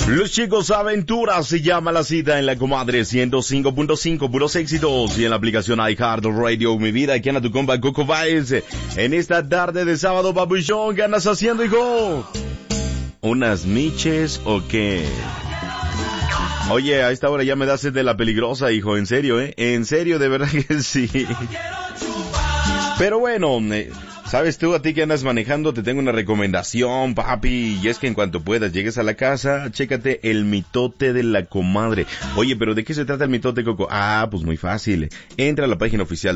Los chicos Aventuras se llama la cita en la comadre 105.5, puros éxitos, y en la aplicación iHeartRadio. Mi vida, aquí anda tu compa Coco Baez en esta tarde de sábado, papuchón. ¿Qué andas haciendo, hijo? ¿Unas miches o qué? Oye, a esta hora ya me das sed de la peligrosa, hijo, en serio, en serio, de verdad que sí. Pero bueno, ¿sabes tú, a ti que andas manejando? Te tengo una recomendación, papi, y es que en cuanto puedas, llegues a la casa, chécate el mitote de la comadre. Oye, ¿pero de qué se trata el mitote, Coco? Ah, pues muy fácil. Entra a la página oficial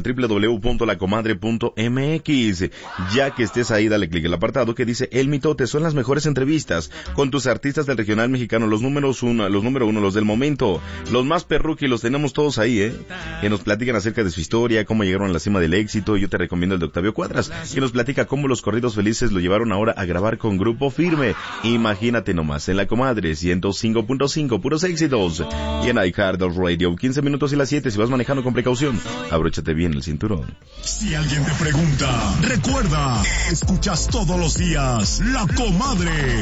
www.lacomadre.mx. Ya que estés ahí, dale clic al apartado que dice El Mitote. Son las mejores entrevistas con tus artistas del regional mexicano, los número uno, los del momento, los más perruqui, los tenemos todos ahí, que nos platican acerca de su historia, cómo llegaron a la cima del éxito. Yo te recomiendo el de Octavio Cuadras, que nos platica cómo los corridos felices lo llevaron ahora a grabar con Grupo Firme. Imagínate nomás, en la comadre 105.5, puros éxitos, y en iHeartRadio. 15 minutos y las 7, si vas manejando con precaución, abróchate bien el cinturón. Si alguien te pregunta, recuerda, escuchas todos los días La Comadre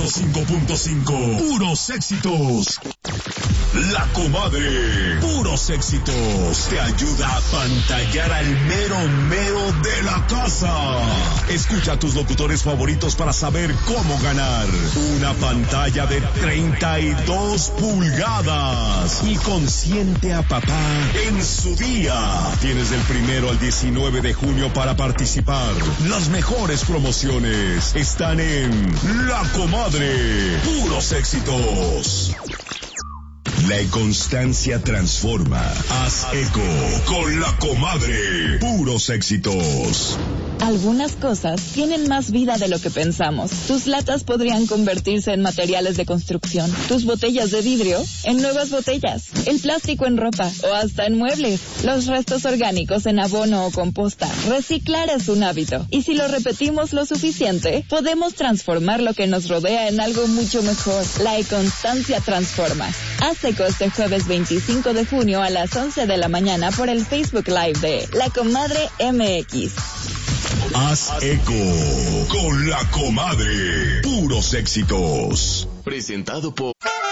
105.5, puros éxitos. La Comadre, puros éxitos, te ayuda a pantallar al mero de la casa. Escucha a tus locutores favoritos para saber cómo ganar una pantalla de 32 pulgadas y consiente a papá en su día. Tienes del 1 al 19 de junio para participar. Las mejores promociones están en La Comadre, puros éxitos. La inconstancia transforma. Haz eco con La Comadre. Puros éxitos. Algunas cosas tienen más vida de lo que pensamos. Tus latas podrían convertirse en materiales de construcción. Tus botellas de vidrio en nuevas botellas. El plástico en ropa o hasta en muebles. Los restos orgánicos en abono o composta. Reciclar es un hábito. Y si lo repetimos lo suficiente, podemos transformar lo que nos rodea en algo mucho mejor. La inconstancia transforma. Haz eco este jueves 25 de junio a las 11 de la mañana por el Facebook Live de La Comadre MX. Haz eco con La Comadre. Puros éxitos. Presentado por